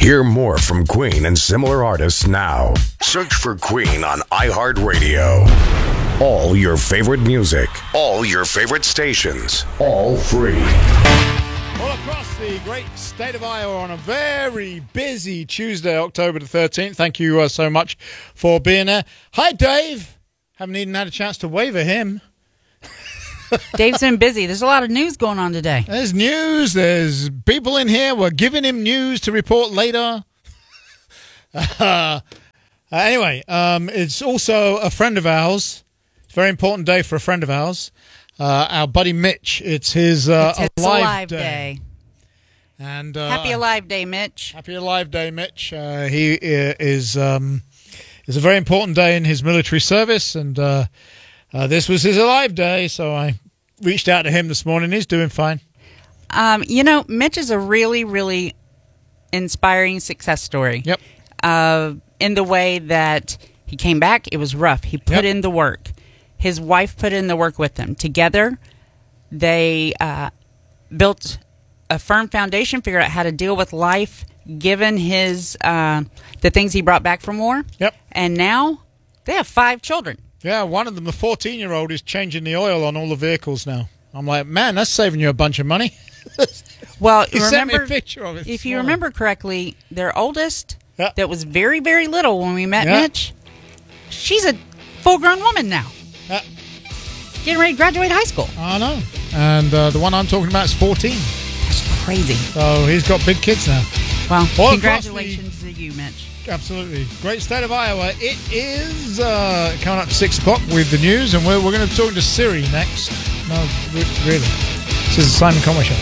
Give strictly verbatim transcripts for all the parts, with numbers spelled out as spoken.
Hear more from Queen and similar artists now. Search for Queen on iHeartRadio. All your favorite music, all your favorite stations, all free. All across the great state of Iowa on a very busy Tuesday, October the thirteenth. Thank you uh, so much for being there. Hi, Dave. Haven't even had a chance to wave at him. Dave's been busy. There's a lot of news going on today. There's news. There's people in here. We're giving him news to report later. uh, anyway, um, it's also a friend of ours. It's a very important day for a friend of ours. Uh, our buddy Mitch. It's his, uh, it's his Alive, alive day. day. And uh, Happy Alive Day, Mitch. Happy Alive Day, Mitch. Uh, he is um, is a very important day in his military service, and uh, uh, this was his Alive Day, so I reached out to him this morning. He's doing fine. Um, you know, Mitch is a really, really inspiring success story. Yep. Uh, in the way that he came back, it was rough. He put Yep. in the work. His wife put in the work with him. Together, they uh, built a firm foundation, figured out how to deal with life, given his uh, the things he brought back from war. Yep. And now they have five children. Yeah, one of them, the fourteen-year-old, is changing the oil on all the vehicles now. I'm like, man, that's saving you a bunch of money. Well, he remember, sent me a picture of it. if you remember correctly, their oldest, Yeah. that was very, very little when we met Yeah. Mitch, she's a full-grown woman now. Yeah. Getting ready to graduate high school. I know. And uh, the one I'm talking about is fourteen. That's crazy. So he's got big kids now. Well, All congratulations to you, Mitch. Absolutely. Great state of Iowa. It is uh, coming up to six o'clock with the news, and we're, we're going to talk to Siri next. No, re- really. This is the Simon Conway Show.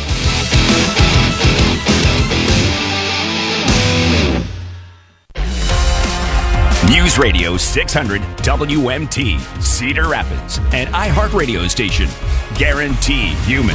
News Radio six hundred W M T, Cedar Rapids, an iHeartRadio station. Guaranteed human.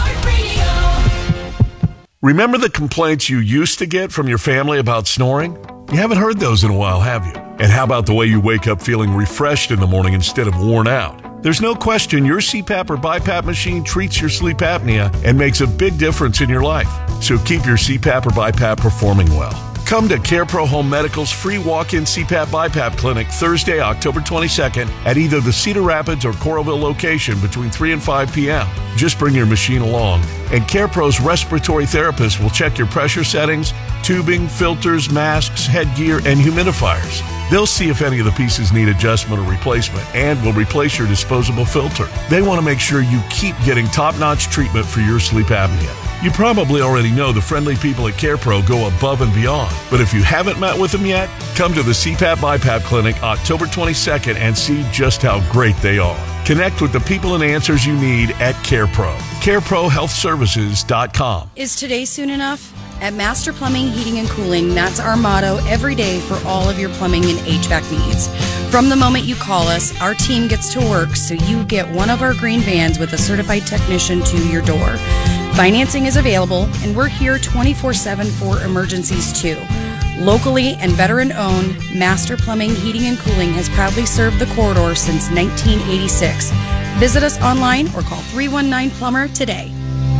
Remember the complaints you used to get from your family about snoring? You haven't heard those in a while, have you? And how about the way you wake up feeling refreshed in the morning instead of worn out? There's no question your C PAP or BiPAP machine treats your sleep apnea and makes a big difference in your life. So keep your C PAP or BiPAP performing well. Come to CarePro Home Medical's free walk-in C PAP BiPAP clinic Thursday, October twenty-second at either the Cedar Rapids or Coralville location between three and five p.m. Just bring your machine along, and CarePro's respiratory therapist will check your pressure settings, tubing, filters, masks, headgear, and humidifiers. They'll see if any of the pieces need adjustment or replacement and will replace your disposable filter. They want to make sure you keep getting top-notch treatment for your sleep apnea. You probably already know the friendly people at CarePro go above and beyond. But if you haven't met with them yet, come to the C PAP BiPAP Clinic October twenty-second and see just how great they are. Connect with the people and answers you need at CarePro. care pro health services dot com. Is today soon enough? At Master Plumbing, Heating, and Cooling, that's our motto every day for all of your plumbing and H V A C needs. From the moment you call us, our team gets to work so you get one of our green vans with a certified technician to your door. Financing is available, and we're here twenty-four seven for emergencies too. Locally and veteran-owned, Master Plumbing, Heating, and Cooling has proudly served the corridor since nineteen eighty-six. Visit us online or call three one nine plumber today.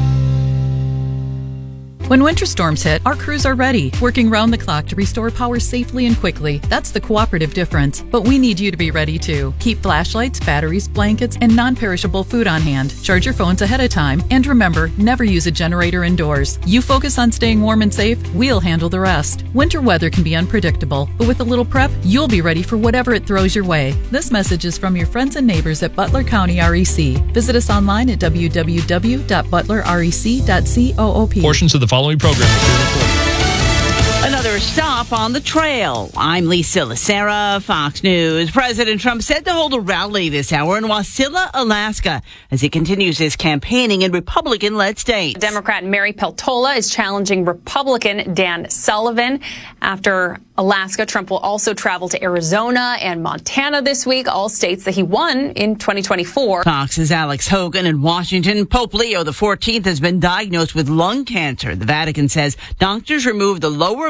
When winter storms hit, our crews are ready, working round the clock to restore power safely and quickly. That's the cooperative difference. But we need you to be ready too. Keep flashlights, batteries, blankets, and non-perishable food on hand. Charge your phones ahead of time. And remember, never use a generator indoors. You focus on staying warm and safe, we'll handle the rest. Winter weather can be unpredictable, but with a little prep, you'll be ready for whatever it throws your way. This message is from your friends and neighbors at Butler County R E C. Visit us online at w w w dot butler rec dot coop. Portions of the following program will be recorded. Another stop on the trail. I'm Lisa Lacera, Fox News. President Trump said to hold a rally this hour in Wasilla, Alaska, as he continues his campaigning in Republican-led states. Democrat Mary Peltola is challenging Republican Dan Sullivan. After Alaska, Trump will also travel to Arizona and Montana this week, all states that he won in twenty twenty-four. Fox's Alex Hogan in Washington. Pope Leo the fourteenth has been diagnosed with lung cancer. The Vatican says doctors removed the lower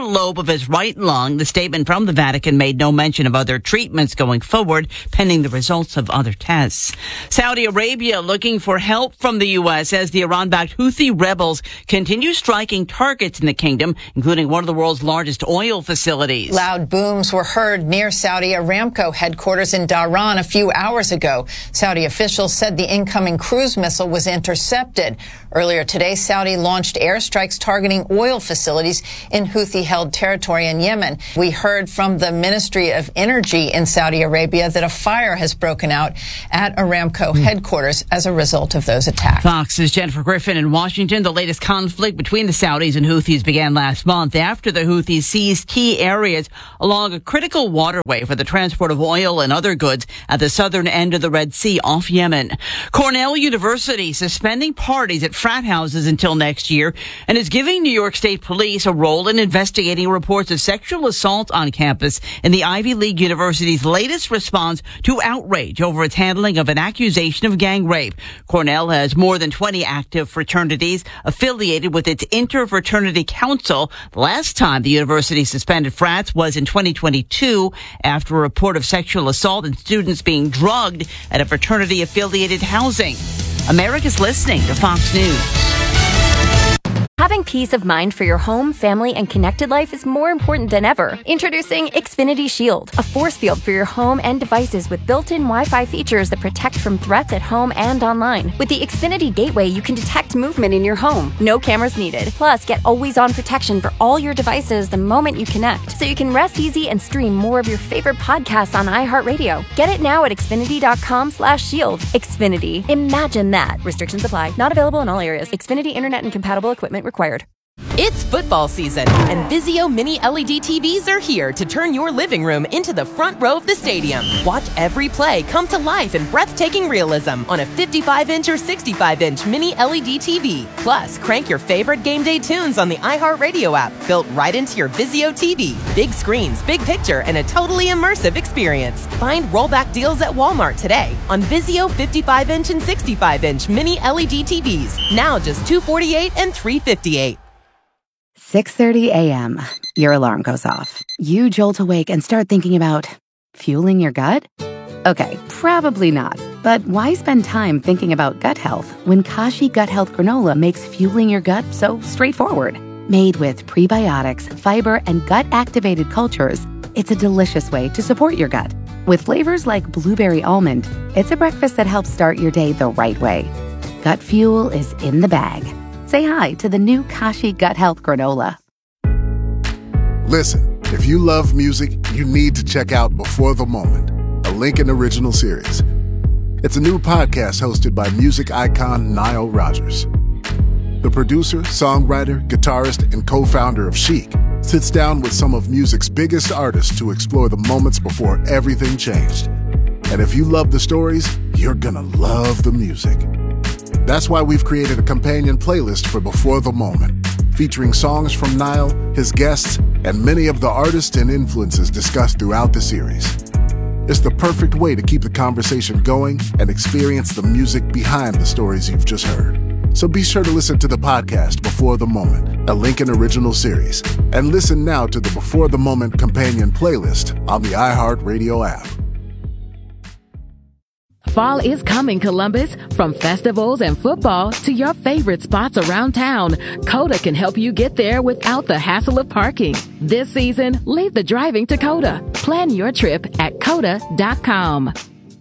lower lobe of his right lung. The statement from the Vatican made no mention of other treatments going forward, pending the results of other tests. Saudi Arabia looking for help from the U S as the Iran-backed Houthi rebels continue striking targets in the kingdom, including one of the world's largest oil facilities. Loud booms were heard near Saudi Aramco headquarters in Dhahran a few hours ago. Saudi officials said the incoming cruise missile was intercepted. Earlier today, Saudi launched airstrikes targeting oil facilities in Houthi-held territory in Yemen. We heard from the Ministry of Energy in Saudi Arabia that a fire has broken out at Aramco headquarters as a result of those attacks. Fox's Jennifer Griffin in Washington. The latest conflict between the Saudis and Houthis began last month after the Houthis seized key areas along a critical waterway for the transport of oil and other goods at the southern end of the Red Sea off Yemen. Cornell University suspending parties at frat houses until next year and is giving New York State Police a role in investigating reports of sexual assault on campus in the Ivy League University's latest response to outrage over its handling of an accusation of gang rape. Cornell has more than twenty active fraternities affiliated with its Interfraternity Council. The last time the university suspended frats was in twenty twenty-two after a report of sexual assault and students being drugged at a fraternity-affiliated housing. America's listening to Fox News. Having peace of mind for your home, family, and connected life is more important than ever. Introducing Xfinity Shield, a force field for your home and devices with built-in Wi-Fi features that protect from threats at home and online. With the Xfinity Gateway, you can detect movement in your home. No cameras needed. Plus, get always-on protection for all your devices the moment you connect, so you can rest easy and stream more of your favorite podcasts on iHeartRadio. Get it now at Xfinity.com slash shield. Xfinity. Imagine that. Restrictions apply. Not available in all areas. Xfinity Internet and compatible equipment required. It's football season, and Vizio Mini L E D T Vs are here to turn your living room into the front row of the stadium. Watch every play come to life in breathtaking realism on a fifty-five inch or sixty-five inch Mini L E D T V. Plus, crank your favorite game day tunes on the iHeartRadio app, built right into your Vizio T V. Big screens, big picture, and a totally immersive experience. Find rollback deals at Walmart today on Vizio fifty-five inch and sixty-five inch Mini L E D T Vs. Now just two hundred forty-eight dollars and three hundred fifty-eight dollars. six thirty a.m. Your alarm goes off. You jolt awake and start thinking about fueling your gut? Okay, probably not. But why spend time thinking about gut health when Kashi Gut Health Granola makes fueling your gut so straightforward? Made with prebiotics, fiber, and gut-activated cultures, it's a delicious way to support your gut. With flavors like blueberry almond, it's a breakfast that helps start your day the right way. Gut fuel is in the bag. Say hi to the new Kashi Gut Health Granola. Listen, if you love music, you need to check out Before the Moment, a Lincoln original series. It's a new podcast hosted by music icon Nile Rodgers. The producer, songwriter, guitarist, and co-founder of Chic sits down with some of music's biggest artists to explore the moments before everything changed. And if you love the stories, you're gonna love the music. That's why we've created a companion playlist for Before the Moment, featuring songs from Nile, his guests, and many of the artists and influences discussed throughout the series. It's the perfect way to keep the conversation going and experience the music behind the stories you've just heard. So be sure to listen to the podcast Before the Moment, a Lincoln original series, and listen now to the Before the Moment companion playlist on the iHeartRadio app. Fall is coming, Columbus. From festivals and football to your favorite spots around town, Coda can help you get there without the hassle of parking. This season, leave the driving to Coda. Plan your trip at coda dot com.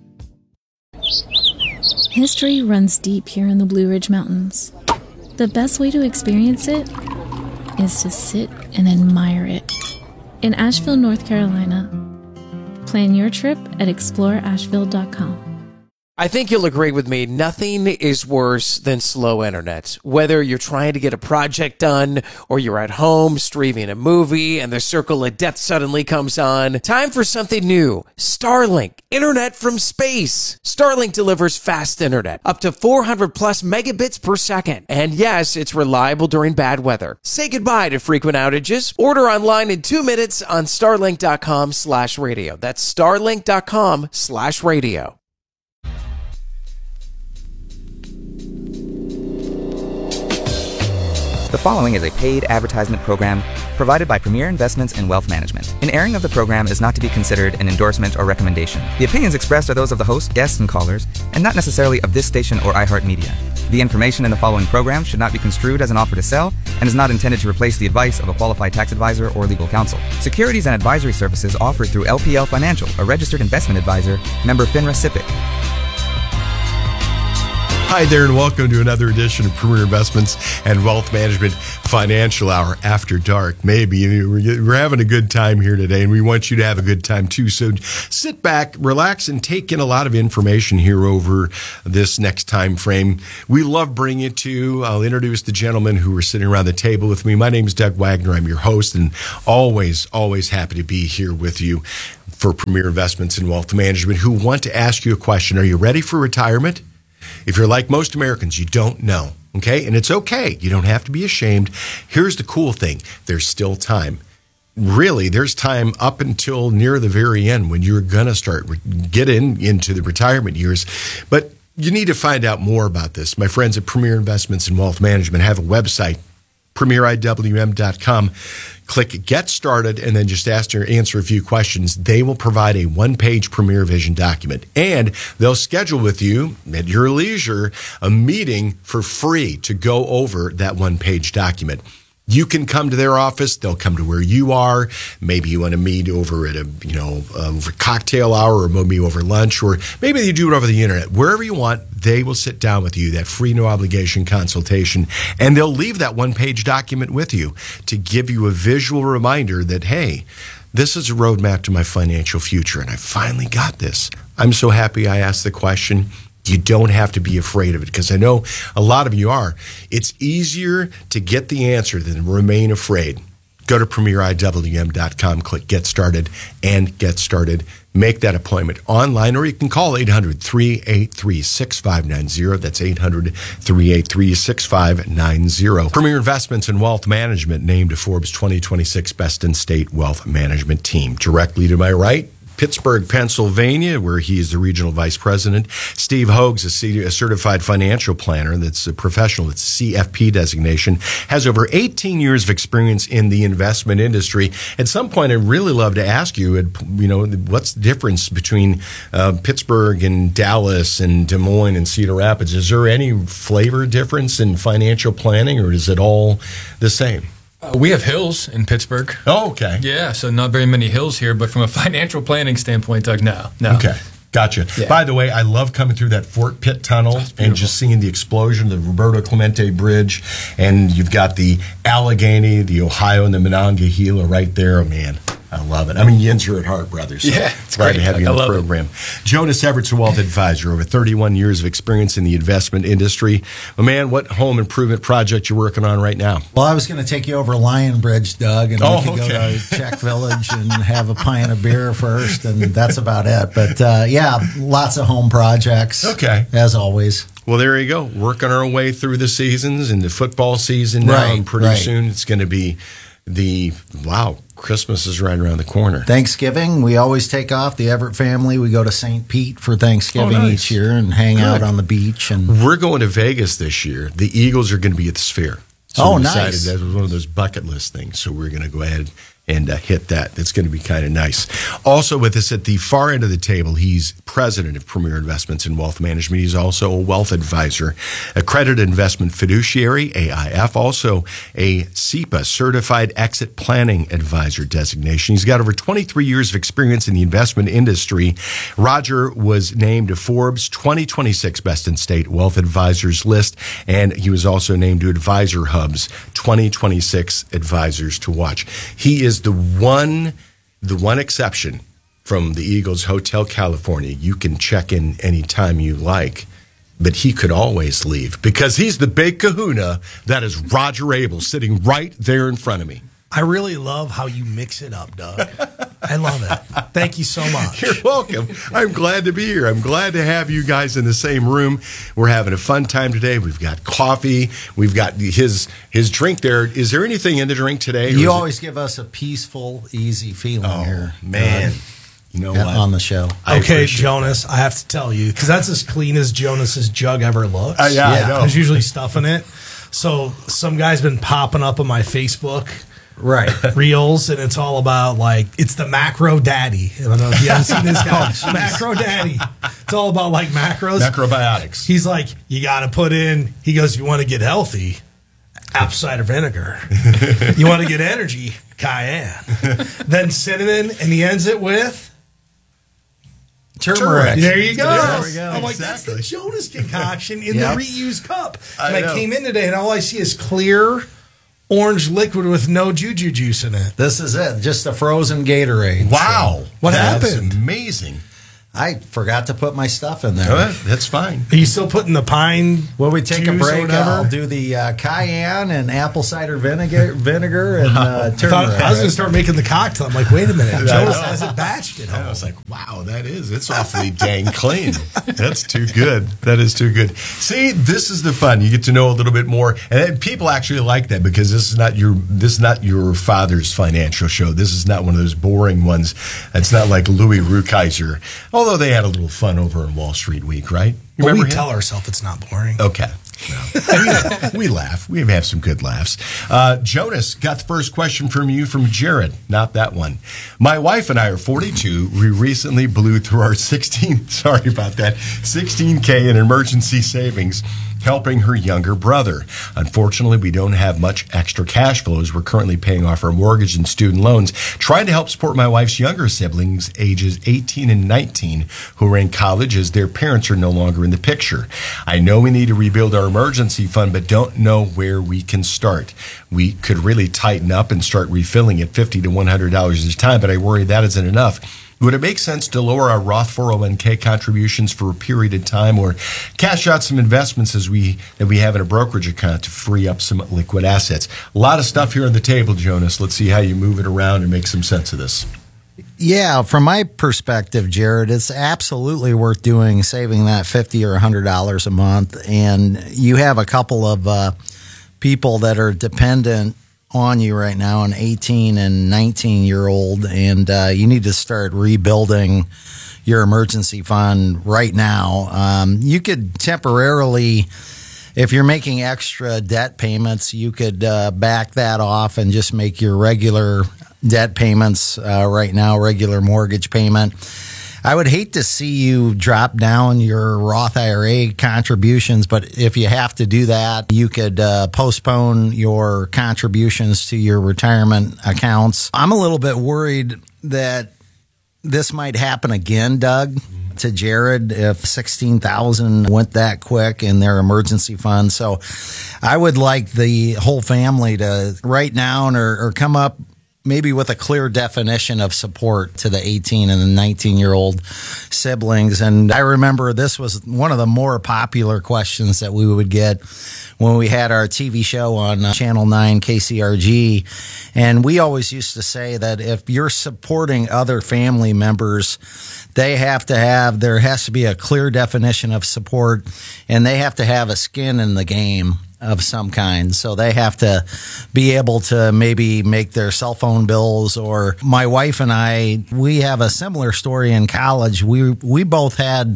History runs deep here in the Blue Ridge Mountains. The best way to experience it is to sit and admire it. In Asheville, North Carolina. Plan your trip at explore asheville dot com. I think you'll agree with me, nothing is worse than slow internet. Whether you're trying to get a project done or you're at home streaming a movie and the circle of death suddenly comes on, time for something new. Starlink, internet from space. Starlink delivers fast internet, up to four hundred plus megabits per second. And yes, it's reliable during bad weather. Say goodbye to frequent outages. Order online in two minutes on starlink dot com slash radio. That's starlink dot com slash radio. The following is a paid advertisement program provided by Premier Investments and Wealth Management. An airing of the program is not to be considered an endorsement or recommendation. The opinions expressed are those of the host, guests, and callers, and not necessarily of this station or iHeartMedia. The information in the following program should not be construed as an offer to sell and is not intended to replace the advice of a qualified tax advisor or legal counsel. Securities and advisory services offered through L P L Financial, a registered investment advisor, member FINRA SIPC. Hi there, and welcome to another edition of Premier Investments and Wealth Management Financial Hour After Dark. Maybe we're having a good time here today, and we want you to have a good time too. So sit back, relax, and take in a lot of information here over this next time frame. We love bringing it to you. I'll introduce the gentlemen who are sitting around the table with me. My name is Doug Wagner. I'm your host, and always, always happy to be here with you for Premier Investments and Wealth Management, who want to ask you a question. Are you ready for retirement? If you're like most Americans, you don't know, okay? And it's okay. You don't have to be ashamed. Here's the cool thing. There's still time. Really, there's time up until near the very end when you're going to start re- get in into the retirement years. But you need to find out more about this. My friends at Premier Investments and Wealth Management have a website, premier I W M dot com. Click Get Started and then just ask or answer a few questions. They will provide a one-page Premier Vision document, and they'll schedule with you at your leisure a meeting for free to go over that one-page document. You can come to their office. They'll come to where you are. Maybe you want to meet over at a, you know, over cocktail hour, or maybe over lunch, or maybe you do it over the internet. Wherever you want, they will sit down with you, that free, no obligation consultation, and they'll leave that one-page document with you to give you a visual reminder that, hey, this is a roadmap to my financial future, and I finally got this. I'm so happy I asked the question. You don't have to be afraid of it, because I know a lot of you are. It's easier to get the answer than remain afraid. Go to premier I W M dot com, click Get Started, and get started. Make that appointment online, or you can call eight hundred, three eight three, six five nine zero. That's eight hundred, three eight three, six five nine zero. Premier Investments and Wealth Management named a Forbes twenty twenty-six Best in State Wealth Management Team. Directly to my right, Pittsburgh, Pennsylvania, where he is the regional vice president. Steve Hogues, a, a certified financial planner that's a professional, that's C F P designation, has over eighteen years of experience in the investment industry. At some point, I'd really love to ask you, you know, what's the difference between uh, Pittsburgh and Dallas and Des Moines and Cedar Rapids? Is there any flavor difference in financial planning, or is it all the same? Uh, we have hills in Pittsburgh. Oh, okay. Yeah, so not very many hills here, but from a financial planning standpoint, Doug, no. no. Okay, gotcha. Yeah. By the way, I love coming through that Fort Pitt Tunnel and just seeing the explosion of the Roberto Clemente Bridge, and you've got the Allegheny, the Ohio, and the Monongahela right there. Oh, man. I love it. I mean, Yins are at heart, brothers. So yeah, it's glad great. to have you I on the love program. It. Jonas Everett's a wealth advisor, over thirty-one years of experience in the investment industry. Well, man, what home improvement project you're working on right now? Well, I was going to take you over Lion Bridge, Doug, and oh, we could okay. go to Czech Village and have a pint of beer first, and that's about it. But uh, yeah, lots of home projects. Okay, as always. Well, there you go. Working our way through the seasons and the football season now, right, and pretty right. soon it's going to be the wow. Christmas is right around the corner. Thanksgiving, we always take off. The Everett family, we go to Saint Pete for Thanksgiving oh, nice. each year and hang Good. out on the beach. And we're going to Vegas this year. The Eagles are going to be at the Sphere. So oh, we nice. decided that was one of those bucket list things. So we're going to go ahead and uh, hit that. That's going to be kind of nice. Also with us at the far end of the table, he's president of Premier Investments and Wealth Management. He's also a wealth advisor, accredited investment fiduciary, A I F, also a C I P A, certified exit planning advisor designation. He's got over twenty-three years of experience in the investment industry. Roger was named to Forbes twenty twenty-six Best in State Wealth Advisors list, and he was also named to Advisor Hub's twenty twenty-six Advisors to Watch. He is the one, the one exception from the Eagles Hotel California. You can check in anytime you like, but he could always leave because he's the big kahuna that is Roger Abel sitting right there in front of me. I really love how you mix it up, Doug. I love it. Thank you so much. You're welcome. I'm glad to be here. I'm glad to have you guys in the same room. We're having a fun time today. We've got coffee. We've got his his drink there. Is there anything in the drink today? You always it... give us a peaceful, easy feeling oh, here. Man. You know what? On the show. I okay, Jonas, that. I have to tell you, because that's as clean as Jonas's jug ever looks. Uh, yeah, yeah. I know. There's usually stuff in it. So some guy's been popping up on my Facebook right reels, and it's all about like it's the macro daddy. I don't know if you haven't seen this guy. Macro daddy. It's all about like macros, macrobiotics. He's like, you got to put in. He goes, if you want to get healthy, apple cider vinegar. You want to get energy, cayenne. Then cinnamon, and he ends it with turmeric. There you go. There we go. I'm like, Exactly. that's the Jonas concoction in Yep. the reused cup. I And I, know. came in today, and all I see is clear orange liquid with no juju juice in it. This is it. Just a frozen Gatorade. Wow. So, what That's happened? amazing. I forgot to put my stuff in there. Oh, that's fine. Are you still putting the pine? When we take a juice or break, whatever? I'll do the uh, cayenne and apple cider vinegar, vinegar and uh, I, thought, turmeric. I was going to start making the cocktail. I'm like, wait a minute. I Jonas know. has it batched at I home. was like, wow, that is, it's awfully dang clean. That's too good. That is too good. See, this is the fun. You get to know a little bit more. And then people actually like that because this is not your, this is not your father's financial show. This is not one of those boring ones. It's not like Louis Rukeyser, although they had a little fun over in Wall Street Week, right? You But we remember him? tell ourselves it's not boring. Okay. Well, we laugh. We have some good laughs. Uh, Jonas got the first question from you from Jared. Not that one. My wife and I are forty-two. We recently blew through our sixteen, sorry about that, sixteen K in emergency savings, helping her younger brother. Unfortunately, we don't have much extra cash flows. We're currently paying off our mortgage and student loans, trying to help support my wife's younger siblings, ages eighteen and nineteen, who are in college as their parents are no longer in the picture. I know we need to rebuild our emergency fund, but don't know where we can start. We could really tighten up and start refilling at fifty to one hundred dollars at a time, but I worry that isn't enough. Would it make sense to lower our Roth four oh one k contributions for a period of time, or cash out some investments as we that we have in a brokerage account to free up some liquid assets? A lot of stuff here on the table, Jonas. Let's see how you move it around and make some sense of this. Yeah, from my perspective, Jared, it's absolutely worth doing, saving that fifty or one hundred dollars a month. And you have a couple of uh, people that are dependent on you right now, an eighteen and nineteen year old, and uh, you need to start rebuilding your emergency fund right now. Um, you could temporarily, if you're making extra debt payments, you could uh, back that off and just make your regular debt payments uh, right now, regular mortgage payment. I would hate to see you drop down your Roth I R A contributions, but if you have to do that, you could uh, postpone your contributions to your retirement accounts. I'm a little bit worried that this might happen again, Doug, to Jared, if sixteen thousand went that quick in their emergency fund. So I would like the whole family to write down or, or come up maybe with a clear definition of support to the eighteen and the nineteen year old siblings. And I remember this was one of the more popular questions that we would get when we had our T V show on uh, Channel nine K C R G. And we always used to say that if you're supporting other family members, they have to have, there has to be a clear definition of support, and they have to have a skin in the game of some kind. So they have to be able to maybe make their cell phone bills. Or my wife and I, we have a similar story in college. We we both had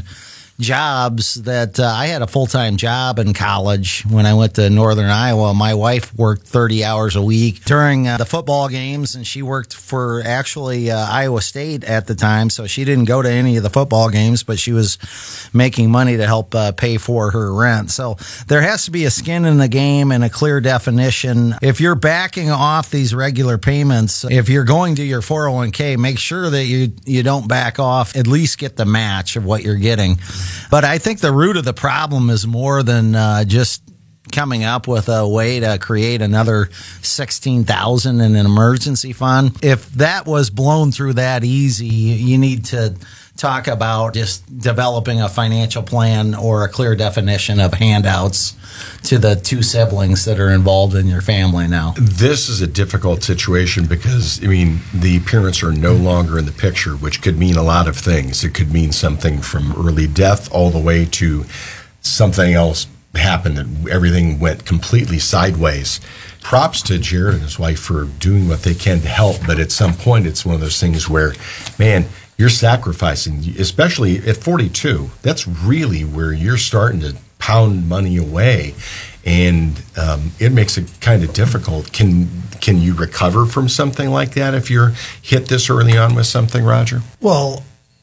jobs that uh, I had a full-time job in college when I went to Northern Iowa. My wife worked thirty hours a week during uh, the football games, and she worked for actually uh, Iowa State at the time, so she didn't go to any of the football games, but she was making money to help uh, pay for her rent. So there has to be a skin in the game and a clear definition. If you're backing off these regular payments, if you're going to your four oh one k, make sure that you, you don't back off, at least get the match of what you're getting. But I think the root of the problem is more than uh, just coming up with a way to create another sixteen thousand in an emergency fund. If that was blown through that easy, you need to talk about just developing a financial plan or a clear definition of handouts to the two siblings that are involved in your family now. This is a difficult situation because, I mean, the parents are no longer in the picture, which could mean a lot of things. It could mean something from early death all the way to something else happened and everything went completely sideways. Props to Jared and his wife for doing what they can to help, but at some point it's one of those things where, man, you're sacrificing, especially at forty-two. That's really where you're starting to pound money away. and um, it makes it kind of difficult. Can can you recover from something like that if you're hit this early on with something, Roger? Well,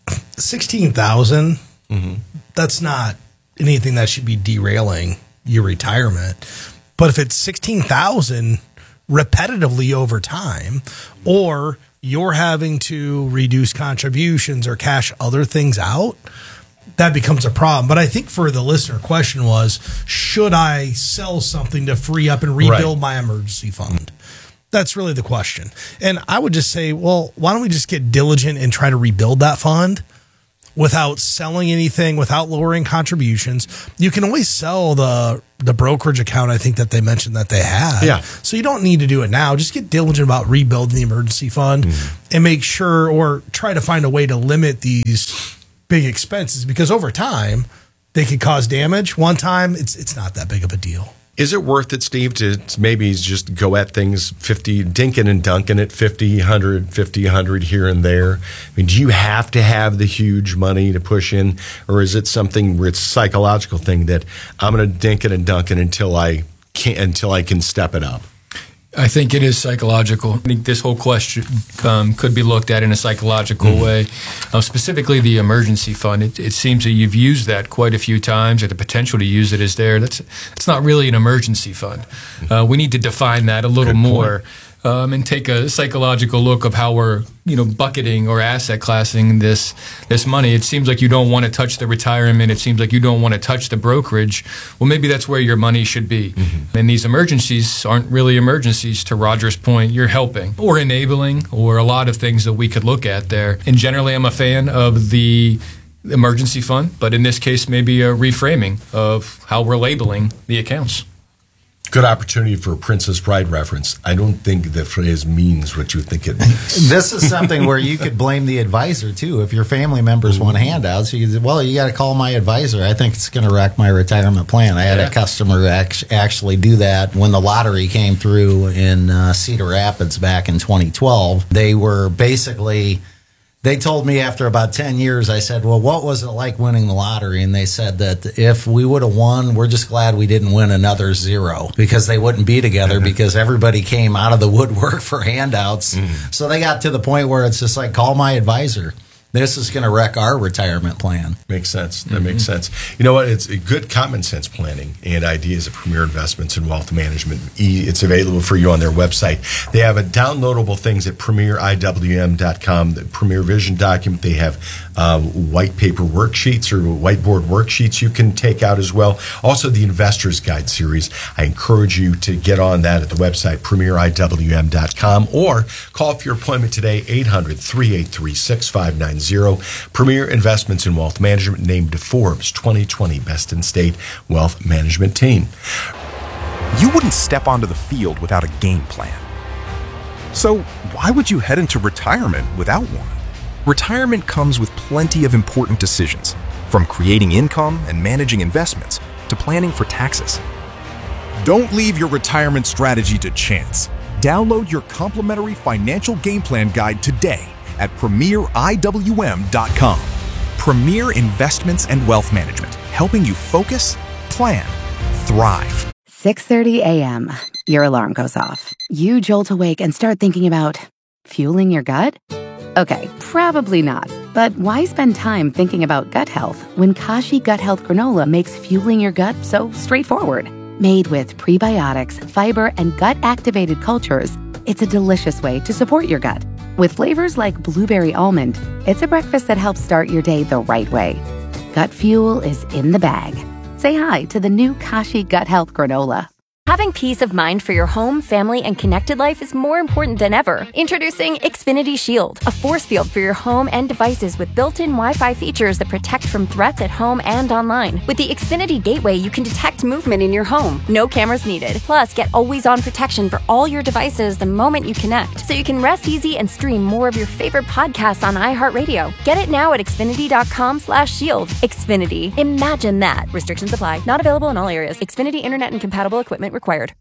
sixteen thousand mm-hmm. that's not anything that should be derailing your retirement. But if it's sixteen thousand repetitively over time, or you're having to reduce contributions or cash other things out, that becomes a problem. But I think for the listener question was, should I sell something to free up and rebuild right. my emergency fund? That's really the question. And I would just say, well, why don't we just get diligent and try to rebuild that fund without selling anything, without lowering contributions? You can always sell the the brokerage account, I think, that they mentioned that they have. Yeah. So you don't need to do it now. Just get diligent about rebuilding the emergency fund mm-hmm. and make sure, or try to find a way to limit these big expenses, because over time they could cause damage. One time, it's it's not that big of a deal. Is it worth it, Steve, to maybe just go at things fifty, dinking and dunking at fifty, one hundred, fifty, one hundred here and there? I mean, do you have to have the huge money to push in, or is it something where it's a psychological thing that I'm going to dink it and dunk it until I can until I can step it up? I think it is psychological. I think this whole question um, could be looked at in a psychological mm-hmm. way. Uh, specifically, the emergency fund. It, it seems that you've used that quite a few times, or the potential to use it is there. That's it's not really an emergency fund. Uh, we need to define that a little Good more. Point. Um, and take a psychological look of how we're, you know, bucketing or asset classing this this money. It seems like you don't want to touch the retirement. It seems like you don't want to touch the brokerage. Well, maybe that's where your money should be. Mm-hmm. And these emergencies aren't really emergencies, to Roger's point. You're helping or enabling, or a lot of things that we could look at there. And generally, I'm a fan of the emergency fund, but in this case, maybe a reframing of how we're labeling the accounts. Good opportunity for a Princess Bride reference. I don't think the phrase means what you think it means. This is something where you could blame the advisor, too. If your family members want handouts, you could say, well, you got to call my advisor. I think it's going to wreck my retirement plan. I had yeah. a customer act- actually do that when the lottery came through in uh, Cedar Rapids back in twenty twelve. They were basically... They told me after about ten years, I said, well, what was it like winning the lottery? And they said that if we would have won, we're just glad we didn't win another zero, because they wouldn't be together because everybody came out of the woodwork for handouts. Mm. So they got to the point where it's just like, call my advisor. This is going to wreck our retirement plan. Makes sense. That mm-hmm. makes sense. You know what? It's a good common sense planning and ideas of Premier Investments and Wealth Management. It's available for you on their website. They have a downloadable things at premier I W M dot com, the Premier Vision document. They have uh, white paper worksheets or whiteboard worksheets you can take out as well. Also, the Investor's Guide series. I encourage you to get on that at the website, premier I W M dot com, or call for your appointment today, eight hundred, three eight three, six five nine zero. Premier Investments in Wealth Management named Forbes twenty twenty Best in State Wealth Management Team. You wouldn't step onto the field without a game plan. So why would you head into retirement without one? Retirement comes with plenty of important decisions, from creating income and managing investments to planning for taxes. Don't leave your retirement strategy to chance. Download your complimentary financial game plan guide today at premier I W M dot com. Premier Investments and Wealth Management, helping you focus, plan, thrive. six thirty a.m. Your alarm goes off. You jolt awake and start thinking about fueling your gut? Okay, probably not. But why spend time thinking about gut health when Kashi Gut Health Granola makes fueling your gut so straightforward? Made with prebiotics, fiber, and gut-activated cultures, it's a delicious way to support your gut. With flavors like blueberry almond, it's a breakfast that helps start your day the right way. Gut fuel is in the bag. Say hi to the new Kashi Gut Health Granola. Having peace of mind for your home, family, and connected life is more important than ever. Introducing Xfinity Shield, a force field for your home and devices with built-in Wi-Fi features that protect from threats at home and online. With the Xfinity Gateway, you can detect movement in your home. No cameras needed. Plus, get always-on protection for all your devices the moment you connect, so you can rest easy and stream more of your favorite podcasts on iHeartRadio. Get it now at xfinity.com slash shield. Xfinity. Imagine that. Restrictions apply. Not available in all areas. Xfinity Internet and compatible equipment required.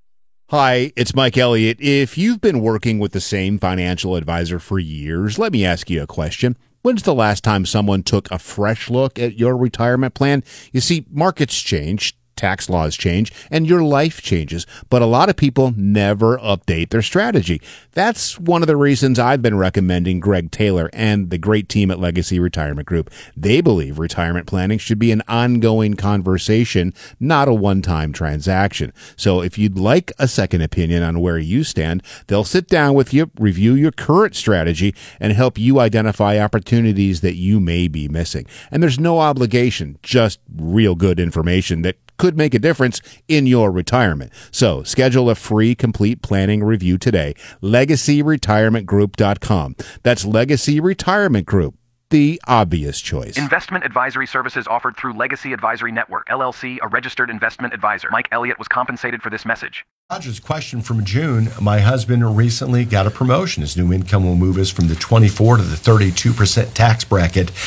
Hi, it's Mike Elliott. If you've been working with the same financial advisor for years, let me ask you a question. When's the last time someone took a fresh look at your retirement plan? You see, markets change, tax laws change and your life changes, but a lot of people never update their strategy. That's one of the reasons I've been recommending Greg Taylor and the great team at Legacy Retirement Group. They believe retirement planning should be an ongoing conversation, not a one-time transaction. So if you'd like a second opinion on where you stand, they'll sit down with you, review your current strategy, and help you identify opportunities that you may be missing. And there's no obligation, just real good information that could make a difference in your retirement. So schedule a free complete planning review today. legacy retirement group dot com. That's Legacy Retirement Group, the obvious choice. Investment advisory services offered through Legacy Advisory Network, L L C, a registered investment advisor. Mike Elliott was compensated for this message. Roger's question from June. My husband recently got a promotion. His new income will move us from the twenty-four to the thirty-two percent tax bracket.